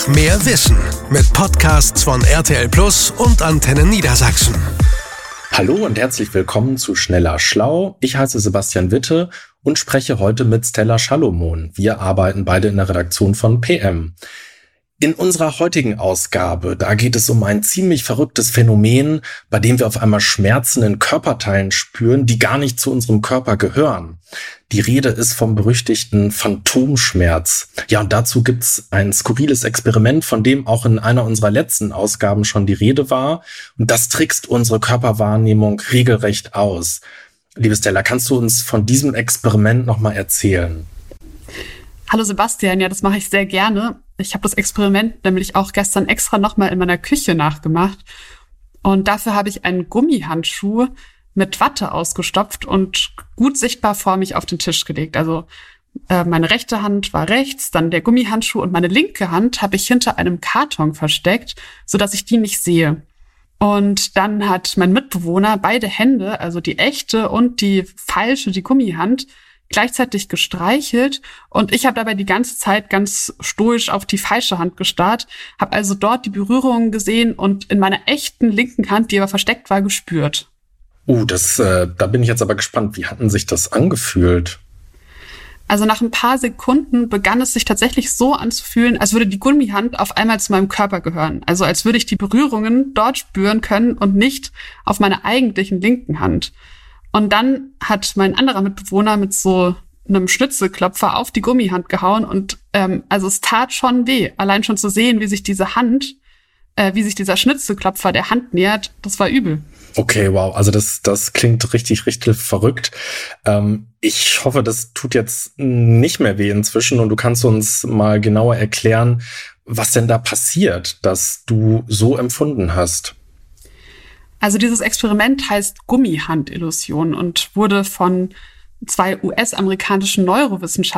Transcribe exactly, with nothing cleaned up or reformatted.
Mehr Wissen mit Podcasts von R T L Plus und Antenne Niedersachsen. Hallo und herzlich willkommen zu Schneller Schlau. Ich heiße Sebastian Witte und spreche heute mit Stella Schalomon. Wir arbeiten beide in der Redaktion von P M. In unserer heutigen Ausgabe, da geht es um ein ziemlich verrücktes Phänomen, bei dem wir auf einmal Schmerzen in Körperteilen spüren, die gar nicht zu unserem Körper gehören. Die Rede ist vom berüchtigten Phantomschmerz. Ja, und dazu gibt's ein skurriles Experiment, von dem auch in einer unserer letzten Ausgaben schon die Rede war. Und das trickst unsere Körperwahrnehmung regelrecht aus. Liebe Stella, kannst du uns von diesem Experiment nochmal erzählen? Hallo Sebastian, ja, das mache ich sehr gerne. Ich habe das Experiment nämlich auch gestern extra nochmal in meiner Küche nachgemacht. Und dafür habe ich einen Gummihandschuh mit Watte ausgestopft und gut sichtbar vor mich auf den Tisch gelegt. Also äh, meine rechte Hand war rechts, dann der Gummihandschuh und meine linke Hand habe ich hinter einem Karton versteckt, sodass ich die nicht sehe. Und dann hat mein Mitbewohner beide Hände, also die echte und die falsche, die Gummihand, gleichzeitig gestreichelt und ich habe dabei die ganze Zeit ganz stoisch auf die falsche Hand gestarrt, habe also dort die Berührungen gesehen und in meiner echten linken Hand, die aber versteckt war, gespürt. Uh, das, äh, da bin ich jetzt aber gespannt. Wie hatten sich das angefühlt? Also nach ein paar Sekunden begann es sich tatsächlich so anzufühlen, als würde die Gummihand auf einmal zu meinem Körper gehören. Also als würde ich die Berührungen dort spüren können und nicht auf meiner eigentlichen linken Hand. Und dann hat mein anderer Mitbewohner mit so einem Schnitzelklopfer auf die Gummihand gehauen und ähm, also es tat schon weh, allein schon zu sehen, wie sich diese Hand, äh, wie sich dieser Schnitzelklopfer der Hand nähert, das war übel. Okay, wow, also das das klingt richtig, richtig verrückt. Ähm, ich hoffe, das tut jetzt nicht mehr weh inzwischen und du kannst uns mal genauer erklären, was denn da passiert, dass du so empfunden hast. Also dieses Experiment heißt Gummihandillusion und wurde von zwei U S-amerikanischen Neurowissenschaftlern